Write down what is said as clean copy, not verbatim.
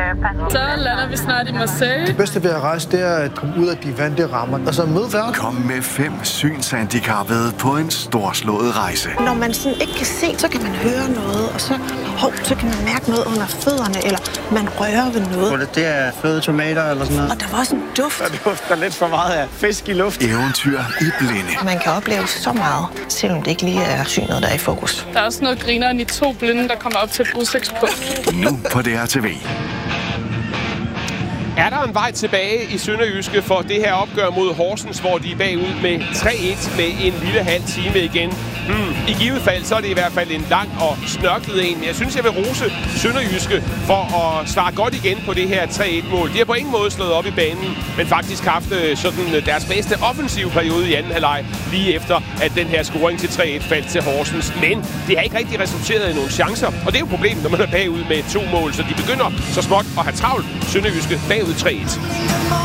Så lander vi snart i Marseille. Det bedste ved at rejse, det er at komme ud af de vante rammer, og så møde verden. Kom med 5 synshandicappede på en storslået rejse. Når man sådan ikke kan se, så kan man høre noget, og så kan man mærke noget under fødderne, eller man rører ved noget. Det er fløde tomater eller sådan noget. Og der var også en duft. Der dufter lidt for meget af fisk i luft. Eventyr i blinde. Man kan opleve så meget, selvom det ikke lige er synet, der er i fokus. Der er også noget grineren i 2 blinde, der kommer op til et udsigtspunkt. Nu på DRTV. Er der en vej tilbage i Sønderjyske for det her opgør mod Horsens, hvor de er bagud med 3-1 med en lille halv time igen? I givet fald, så er det i hvert fald en lang og snørklet en. Jeg synes, jeg vil rose Sønderjyske for at starte godt igen på det her 3-1-mål. De har på ingen måde slået op i banen, men faktisk haft sådan deres bedste offensive periode i anden halvleg, lige efter at den her scoring til 3-1 faldt til Horsens. Men det har ikke rigtig resulteret i nogle chancer, og det er jo problemet, når man er bagud med 2 mål, så de begynder så småt at have travlt. Sønderjyske bagud 3-1.